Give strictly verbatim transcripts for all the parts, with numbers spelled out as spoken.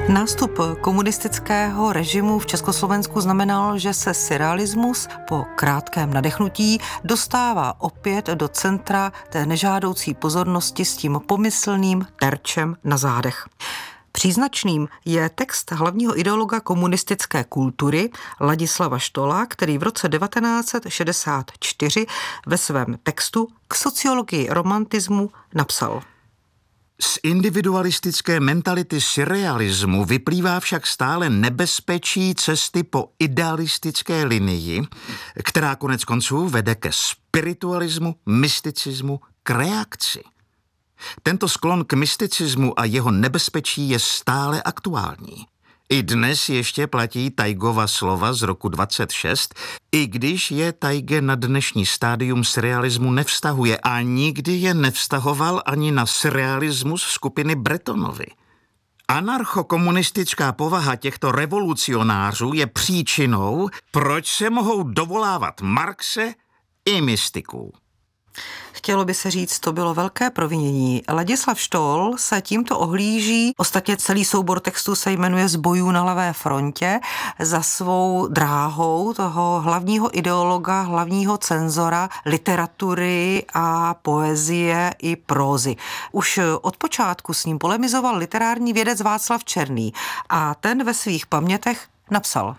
Nástup komunistického režimu v Československu znamenal, že se surrealismus po krátkém nadechnutí dostává opět do centra té nežádoucí pozornosti s tím pomyslným terčem na zádech. Příznačným je text hlavního ideologa komunistické kultury Ladislava Štolla, který v roce devatenáct set šedesát čtyři ve svém textu K sociologii romantismu napsal: Z individualistické mentality surrealismu vyplývá však stále nebezpečí cesty po idealistické linii, která konec konců vede ke spiritualismu, mysticismu, k reakci. Tento sklon k mysticismu a jeho nebezpečí je stále aktuální. I dnes ještě platí Taigova slova z roku dvacet šest, i když je Taige na dnešní stádium surrealismu nevztahuje a nikdy je nevztahoval ani na surrealismus skupiny Bretonovy. Anarchokomunistická povaha těchto revolucionářů je příčinou, proč se mohou dovolávat Marxe i mystiků. Chtělo by se říct, to bylo velké provinění. Ladislav Štoll se tímto ohlíží, ostatně celý soubor textu se jmenuje Z bojů na levé frontě, za svou dráhou toho hlavního ideologa, hlavního cenzora literatury a poezie i prózy. Už od počátku s ním polemizoval literární vědec Václav Černý a ten ve svých pamětech napsal: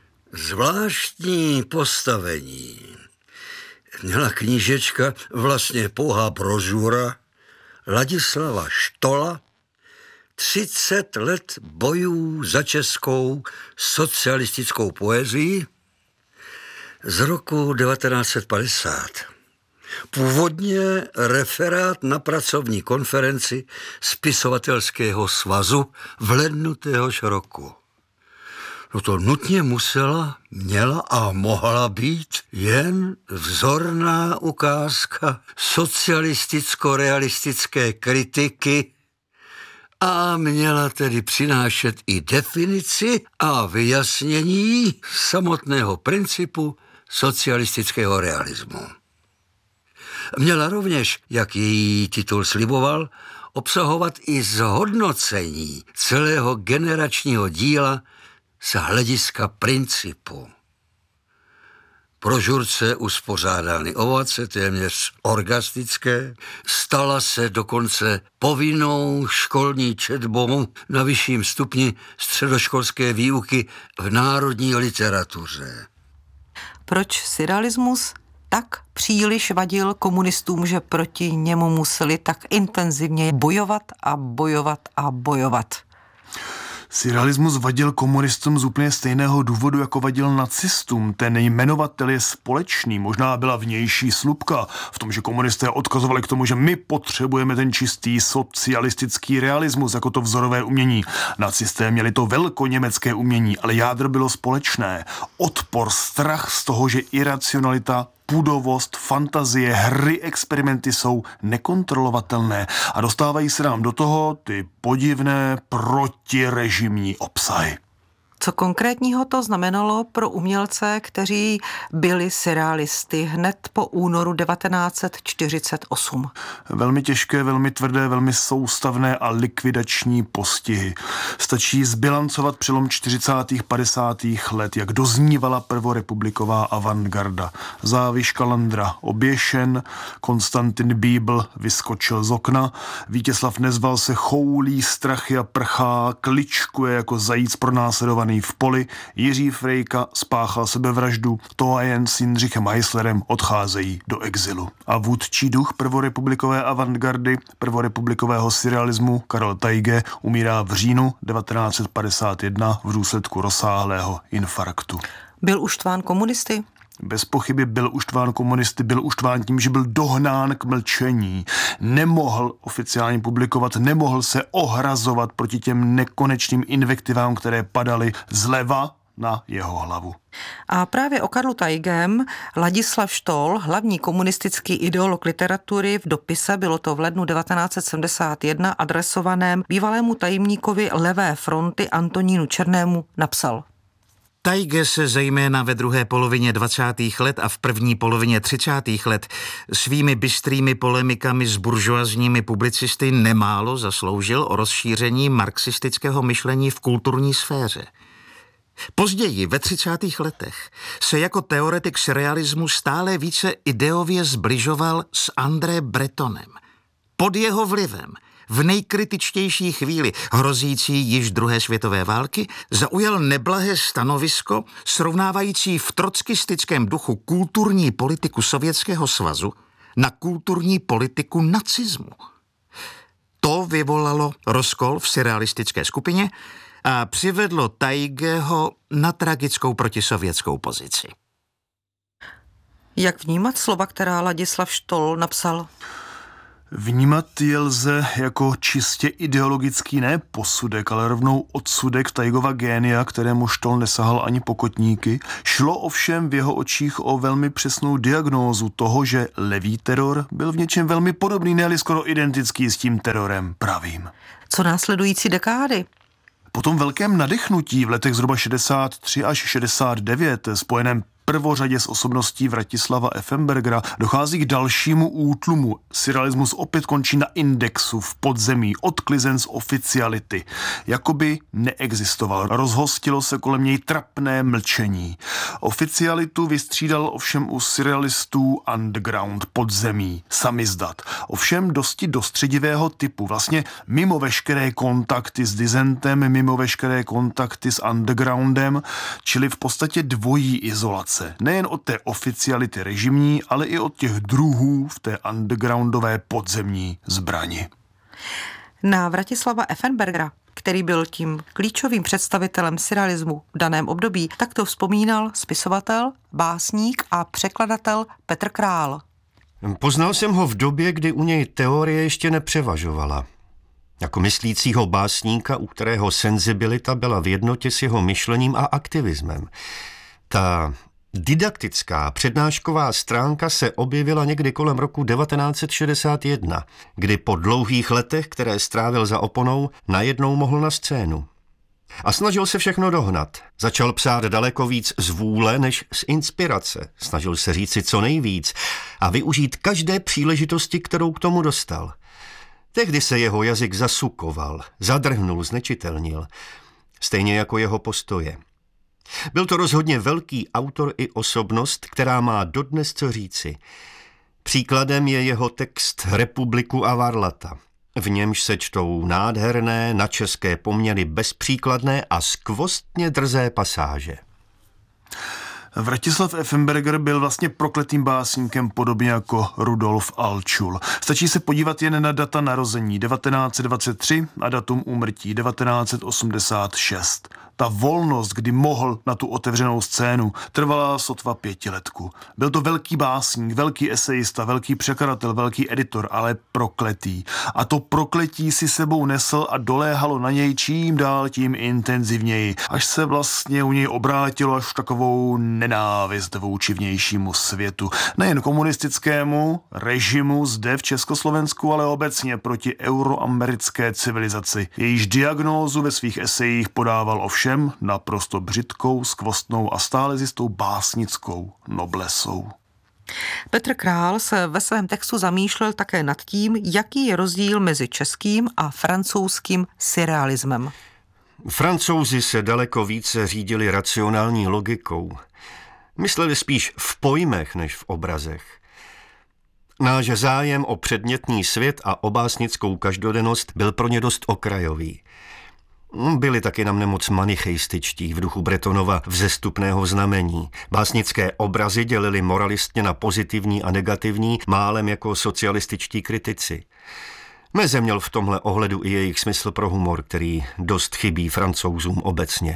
Zvláštní postavení měla knížečka, vlastně pouhá brožura Ladislava Štolla, třicet let bojů za českou socialistickou poezii z roku devatenáct set padesát. Původně referát na pracovní konferenci Spisovatelského svazu v lednu téhož roku. No to nutně musela, měla a mohla být jen vzorná ukázka socialisticko-realistické kritiky a měla tedy přinášet i definici a vyjasnění samotného principu socialistického realismu. Měla rovněž, jak její titul sliboval, obsahovat i zhodnocení celého generačního díla z hlediska principu. Brožurce uspořádány ovace, téměř orgastické, stala se dokonce povinnou školní četbou na vyšším stupni středoškolské výuky v národní literatuře. Proč surrealismus tak příliš vadil komunistům, že proti němu museli tak intenzivně bojovat a bojovat a bojovat? Surrealismus vadil komunistům z úplně stejného důvodu, jako vadil nacistům. Ten jmenovatel je společný, možná byla vnější slupka v tom, že komunisté odkazovali k tomu, že my potřebujeme ten čistý socialistický realismus jako to vzorové umění. Nacisté měli to velkoněmecké umění, ale jádro bylo společné. Odpor, strach z toho, že iracionalita, půdovost, fantazie, hry, experimenty jsou nekontrolovatelné a dostávají se nám do toho ty podivné protirežimní obsahy. Co konkrétního to znamenalo pro umělce, kteří byli surrealisty hned po únoru devatenáct set čtyřicet osm? Velmi těžké, velmi tvrdé, velmi soustavné a likvidační postihy. Stačí zbilancovat přelom čtyřicátých padesátých let, jak doznívala prvorepubliková avantgarda. Záviš Kalandra oběšen, Konstantin Bíbl vyskočil z okna, Vítězslav Nezval se choulí, strachy a prchá, kličkuje jako zajíc pronásledovaný v poli, Jiří Frejka spáchal sebevraždu, Toajen s Jindřichem Heislerem odcházejí do exilu. A vůdčí duch prvorepublikové avantgardy, prvorepublikového surrealismu Karel Taige umírá v říjnu devatenáct set padesát jedna v důsledku rozsáhlého infarktu. Byl uštván komunisty? Bez pochyby byl uštván komunisty, byl uštván tím, že byl dohnán k mlčení. Nemohl oficiálně publikovat, nemohl se ohrazovat proti těm nekonečným invektivám, které padaly zleva na jeho hlavu. A právě o Karlu Taigem Ladislav Štoll, hlavní komunistický ideolog literatury, v dopise, bylo to v lednu devatenáct set sedmdesát jedna, adresovaném bývalému tajemníkovi Levé fronty Antonínu Černému, napsal: Tajge se zejména ve druhé polovině dvacátých let a v první polovině třicátých let svými bystrými polemikami s buržoazními publicisty nemálo zasloužil o rozšíření marxistického myšlení v kulturní sféře. Později, ve třicátých letech, se jako teoretik surrealismu stále více ideově zbližoval s André Bretonem. Pod jeho vlivem v nejkritičtější chvíli hrozící již druhé světové války zaujal neblahé stanovisko srovnávající v trotskistickém duchu kulturní politiku Sovětského svazu na kulturní politiku nacismu. To vyvolalo rozkol v surrealistické skupině a přivedlo Tajgeho na tragickou protisovětskou pozici. Jak vnímat slova, která Ladislav Štol napsal? Vnímat je lze jako čistě ideologický ne posudek, ale rovnou odsudek Tajgova génia, kterému Štol nesahal ani po kotníky. Šlo ovšem v jeho očích o velmi přesnou diagnózu toho, že levý teror byl v něčem velmi podobný, ne-li skoro identický s tím terorem pravým. Co následující dekády? Po tom velkém nadechnutí v letech zhruba šedesát tři až šedesát devět spojeném prvořadě s osobností Vratislava Effenbergera dochází k dalšímu útlumu. Surrealismus opět končí na indexu, v podzemí, odklizen z oficiality. Jakoby neexistoval. Rozhostilo se kolem něj trapné mlčení. Oficialitu vystřídal ovšem u surrealistů underground, podzemí, samizdat. Ovšem dosti dostředivého typu. Vlastně mimo veškeré kontakty s disentem, mimo veškeré kontakty s undergroundem, čili v podstatě dvojí izolace. Nejen od té oficiality režimní, ale i od těch druhů v té undergroundové podzemní zbrani. Na Vratislava Effenbergera, který byl tím klíčovým představitelem surrealismu v daném období, tak to vzpomínal spisovatel, básník a překladatel Petr Král. Poznal jsem ho v době, kdy u něj teorie ještě nepřevažovala. Jako myslícího básníka, u kterého senzibilita byla v jednotě s jeho myšlením a aktivismem. Ta didaktická přednášková stránka se objevila někdy kolem roku devatenáct set šedesát jedna, kdy po dlouhých letech, které strávil za oponou, najednou mohl na scénu. A snažil se všechno dohnat. Začal psát daleko víc z vůle než z inspirace. Snažil se říci co nejvíc a využít každé příležitosti, kterou k tomu dostal. Tehdy se jeho jazyk zasukoval, zadrhnul, znečitelnil. Stejně jako jeho postoje. Byl to rozhodně velký autor i osobnost, která má dodnes co říci. Příkladem je jeho text Republiku a Varlata. V němž se čtou nádherné, na české poměry bezpříkladné a skvostně drzé pasáže. Vratislav Effenberger byl vlastně prokletým básníkem podobně jako Rudolf Alčul. Stačí se podívat jen na data narození devatenáct set dvacet tři a datum úmrtí devatenáct set osmdesát šest. Ta volnost, kdy mohl na tu otevřenou scénu, trvala sotva pětiletku. Byl to velký básník, velký esejista, velký překladatel, velký editor, ale prokletý. A to prokletí si sebou nesl a doléhalo na něj čím dál tím intenzivněji, až se vlastně u něj obrátilo až takovou nenávist vůči vnějšímu světu. Nejen komunistickému režimu zde v Československu, ale obecně proti euroamerické civilizaci. Jejíž diagnózu ve svých esejích podával ovšem naprosto břitkou, skvostnou a stále s jistou básnickou noblesou. Petr Král se ve svém textu zamýšlel také nad tím, jaký je rozdíl mezi českým a francouzským surrealismem. Francouzi se daleko více řídili racionální logikou. Mysleli spíš v pojmech než v obrazech. Náš zájem o předmětný svět a o básnickou každodennost byl pro ně dost okrajový. Byli taky na mne moc manicheističtí v duchu Bretonova vzestupného znamení. Básnické obrazy dělili moralistně na pozitivní a negativní, málem jako socialističtí kritici. Meze měl v tomhle ohledu i jejich smysl pro humor, který dost chybí Francouzům obecně.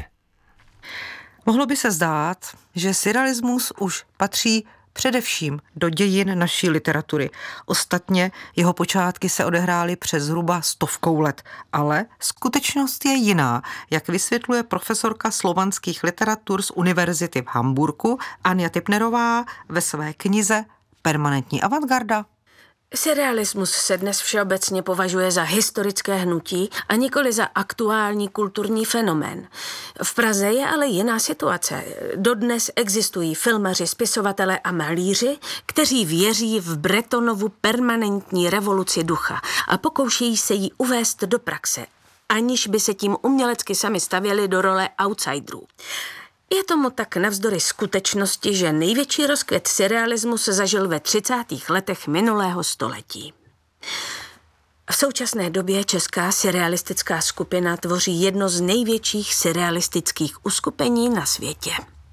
Mohlo by se zdát, že surrealismus už patří především do dějin naší literatury. Ostatně jeho počátky se odehrály přes zhruba stovkou let, ale skutečnost je jiná, jak vysvětluje profesorka slovanských literatur z univerzity v Hamburku Anja Tipnerová ve své knize Permanentní avantgarda. Surrealismus se dnes všeobecně považuje za historické hnutí a nikoli za aktuální kulturní fenomén. V Praze je ale jiná situace. Dodnes existují filmaři, spisovatelé a malíři, kteří věří v Bretonovu permanentní revoluci ducha a pokoušejí se ji uvést do praxe, aniž by se tím umělecky sami stavěli do role outsiderů. Je tomu tak navzdory skutečnosti, že největší rozkvět surrealismu se zažil ve třicátých letech minulého století. V současné době česká surrealistická skupina tvoří jedno z největších surrealistických uskupení na světě.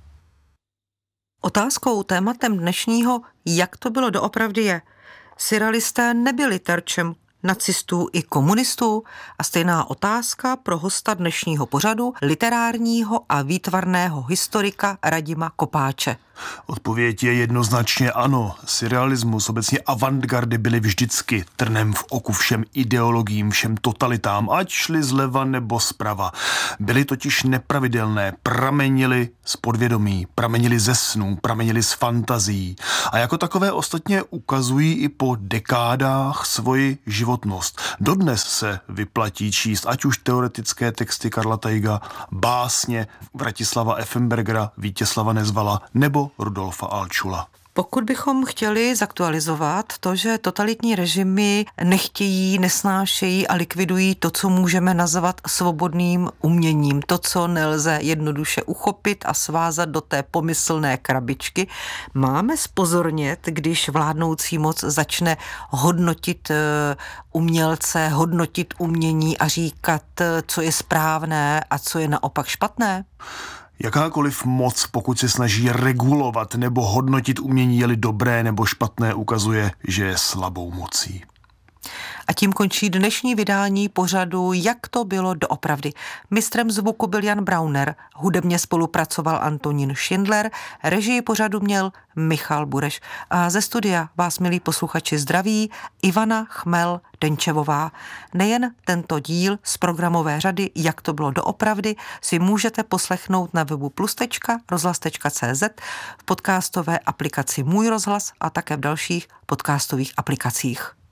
Otázkou, tématem dnešního, jak to bylo doopravdy je, surrealisté nebyli terčem nacistů i komunistů a stejná otázka pro hosta dnešního pořadu, literárního a výtvarného historika Radima Kopáče. Odpověď je jednoznačně ano. Surrealismus, obecně avantgardy byly vždycky trnem v oku všem ideologiím, všem totalitám, ať šli zleva nebo zprava. Byly totiž nepravidelné, pramenily z podvědomí, pramenily ze snů, pramenily z fantazí a jako takové ostatně ukazují i po dekádách svoji životnost. Dodnes se vyplatí číst ať už teoretické texty Karla Teiga, básně Vratislava Effenbergera, Vítězslava Nezvala nebo Rudolfa Altschulla. Pokud bychom chtěli zaktualizovat to, že totalitní režimy nechtějí, nesnášejí a likvidují to, co můžeme nazvat svobodným uměním, to, co nelze jednoduše uchopit a svázat do té pomyslné krabičky, máme zpozornět, když vládnoucí moc začne hodnotit umělce, hodnotit umění a říkat, co je správné a co je naopak špatné? Jakákoliv moc, pokud se snaží regulovat nebo hodnotit umění, je-li dobré nebo špatné, ukazuje, že je slabou mocí. A tím končí dnešní vydání pořadu Jak to bylo doopravdy. Mistrem zvuku byl Jan Brauner, hudebně spolupracoval Antonín Schindler, režii pořadu měl Michal Bureš. A ze studia vás, milí posluchači, zdraví Ivana Chmel-Denčevová. Nejen tento díl z programové řady Jak to bylo doopravdy si můžete poslechnout na webu plus tečka rozhlas tečka cé zet, v podcastové aplikaci Můj rozhlas a také v dalších podcastových aplikacích.